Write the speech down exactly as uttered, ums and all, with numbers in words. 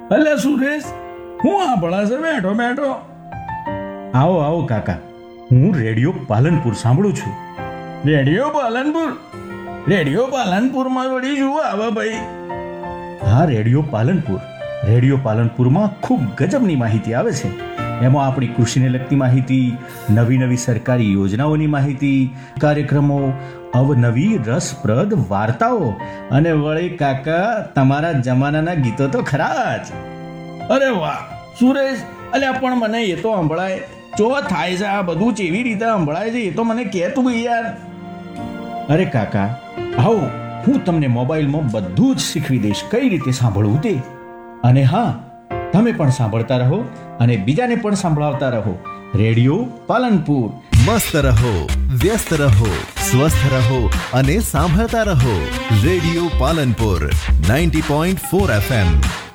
અલે સુરેશ, હું સાંભળા છે બેઠો બેઠો? આવો આવો કાકા, હું રેડિયો પાલનપુર સાંભળું છું. રેડિયો પાલનપુર? રેડિયો પાલનપુરમાં વળી શું આવે ભાઈ? હા, રેડિયો પાલનપુર. રેડિયો પાલનપુરમાં ખૂબ ગજબની માહિતી આવે છે. એમાં આપણી કૃષિને લગતી માહિતી, નવી નવી સરકારી યોજનાઓની માહિતી, કાર્યક્રમો, અવનવી રસપ્રદ વાર્તાઓ અને વળી કાકા તમારા જમાનાના ગીતો તો ખરા જ. અરે વાહ સુરેશ, અલ્યા પણ મને એ તો સંભળાય. ચો થાય છે આ બધું, કેવી રીતે સંભળાય છે એ તો મને કહે તું યાર. અરે કાકા, આવો, હું તમને મોબાઈલમાં બધું જ શીખવી દઈશ કઈ રીતે સાંભળવું તે. અને હા, તમે પણ સાંભળતા રહો અને બીજાને પણ સાંભળાવતા રહો. રેડિયો પાલનપુર. મસ્ત રહો, વ્યસ્ત રહો, સ્વસ્થ રહો અને સાંભળતા રહો. Radio Palanpur ninety point four F M.